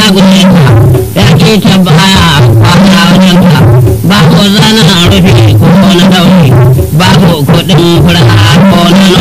gudunta ya ke ta baya kwana wajenka babu zanen rufe ko na daure babu kuɗin fura ko na